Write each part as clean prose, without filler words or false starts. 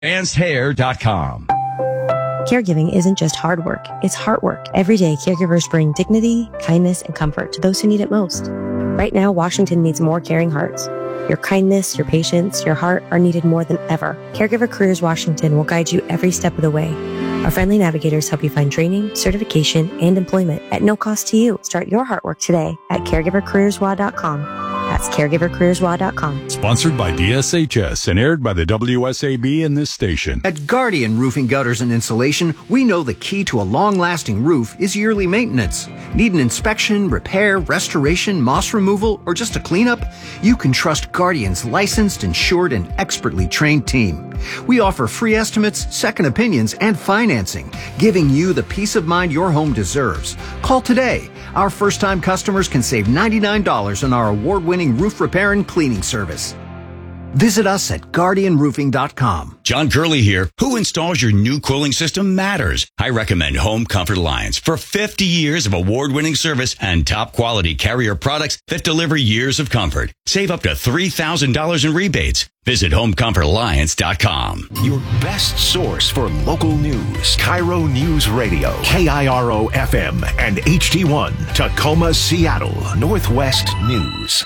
AdvancedHair.com. Caregiving isn't just hard work, it's heart work. Every day, caregivers bring dignity, kindness, and comfort to those who need it most. Right now, Washington needs more caring hearts. Your kindness, your patience, your heart are needed more than ever. Caregiver Careers Washington will guide you every step of the way. Our friendly navigators help you find training, certification, and employment at no cost to you. Start your heart work today at caregivercareerswa.com. That's caregivercareerswa.com. Sponsored by DSHS and aired by the WSAB in this station. At Guardian Roofing, Gutters, and Insulation, we know the key to a long-lasting roof is yearly maintenance. Need an inspection, repair, restoration, moss removal, or just a cleanup? You can trust Guardian's licensed, insured, and expertly trained team. We offer free estimates, second opinions, and financing, giving you the peace of mind your home deserves. Call today. Our first-time customers can save $99 on our award-winning roof repair and cleaning service. Visit us at GuardianRoofing.com. John Gurley here. Who installs your new cooling system matters. I recommend Home Comfort Alliance for 50 years of award-winning service and top-quality Carrier products that deliver years of comfort. Save up to $3,000 in rebates. Visit HomeComfortAlliance.com. Your best source for local news. Cairo News Radio. KIRO FM and HD1. Tacoma, Seattle. Northwest News.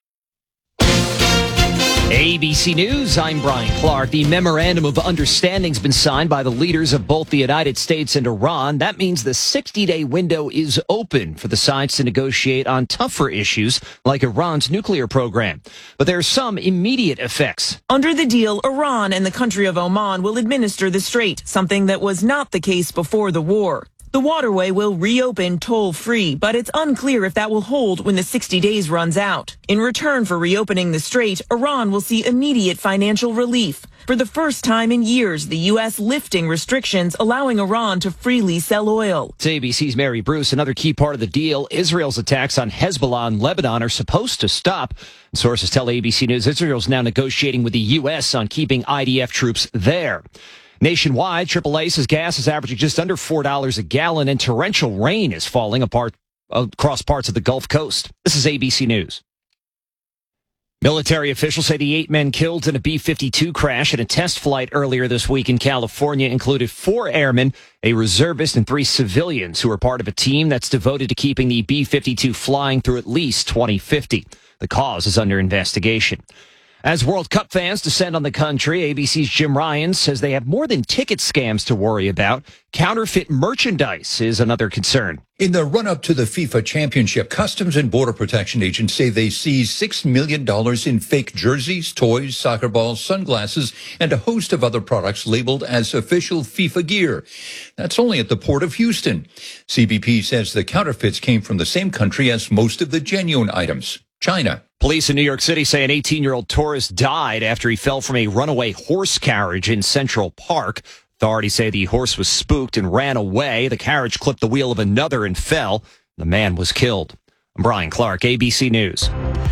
ABC News, I'm Brian Clark. The Memorandum of Understanding's been signed by the leaders of both the United States and Iran. That means the 60-day window is open for the sides to negotiate on tougher issues like Iran's nuclear program. But there are some immediate effects. Under the deal, Iran and the country of Oman will administer the strait, something that was not the case before the war. The waterway will reopen toll-free, but it's unclear if that will hold when the 60 days runs out. In return for reopening the strait, Iran will see immediate financial relief. For the first time in years, the U.S. lifting restrictions, allowing Iran to freely sell oil. It's ABC's Mary Bruce. Another key part of the deal, Israel's attacks on Hezbollah in Lebanon are supposed to stop. Sources tell ABC News Israel's now negotiating with the U.S. on keeping IDF troops there. Nationwide, AAA says gas is averaging just under $4 a gallon, and torrential rain is falling across parts of the Gulf Coast. This is ABC News. Military officials say the 8 men killed in a B-52 crash at a test flight earlier this week in California included 4 airmen, a reservist, and 3 civilians who are part of a team that's devoted to keeping the B-52 flying through at least 2050. The cause is under investigation. As World Cup fans descend on the country, ABC's Jim Ryan says they have more than ticket scams to worry about. Counterfeit merchandise is another concern. In the run-up to the FIFA Championship, Customs and Border Protection agents say they seized $6 million in fake jerseys, toys, soccer balls, sunglasses, and a host of other products labeled as official FIFA gear. That's only at the Port of Houston. CBP says the counterfeits came from the same country as most of the genuine items, China. Police in New York City say an 18-year-old tourist died after he fell from a runaway horse carriage in Central Park. Authorities say the horse was spooked and ran away. The carriage clipped the wheel of another and fell. The man was killed. I'm Brian Clark, ABC News.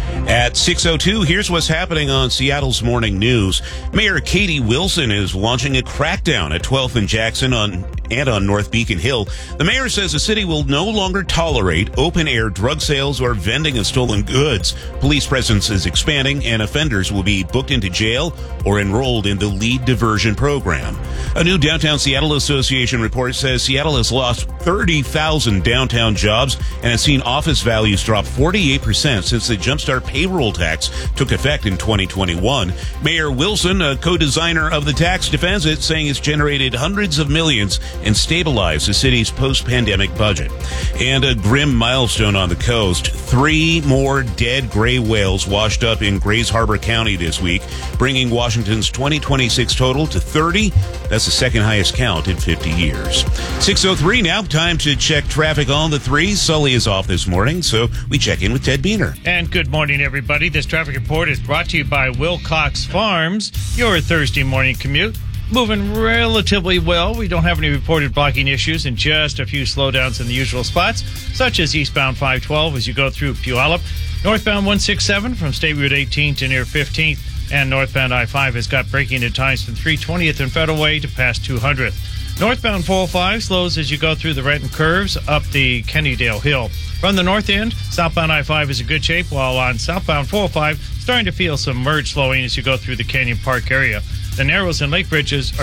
At 6:02, here's what's happening on Seattle's Morning News. Mayor Katie Wilson is launching a crackdown at 12th and Jackson on North Beacon Hill. The mayor says the city will no longer tolerate open-air drug sales or vending of stolen goods. Police presence is expanding, and offenders will be booked into jail or enrolled in the lead diversion program. A new Downtown Seattle Association report says Seattle has lost 30,000 downtown jobs and has seen office values drop 48% since the Jumpstart payroll tax took effect in 2021. Mayor Wilson, a co-designer of the tax, defends it, saying it's generated hundreds of millions and stabilized the city's post-pandemic budget. And a grim milestone on the coast. 3 more dead gray whales washed up in Grays Harbor County this week, bringing Washington's 2026 total to 30. That's the second highest count in 50 years. 6:03 now, time to check traffic on the 3. Sully is off this morning, so we check in with Ted Beener. And good morning, everybody. This traffic report is brought to you by Wilcox Farms, your Thursday morning commute. Moving relatively well. We don't have any reported blocking issues and just a few slowdowns in the usual spots, such as eastbound 512 as you go through Puyallup, northbound 167 from State Route 18 to near 15th, and northbound I-5 has got braking at times from 320th and Federal Way to past 200th. Northbound 405 slows as you go through the Renton curves up the Kennydale Hill. From the north end, southbound I-5 is in good shape, while on southbound 405, starting to feel some merge slowing as you go through the Canyon Park area. The Narrows and Lake bridges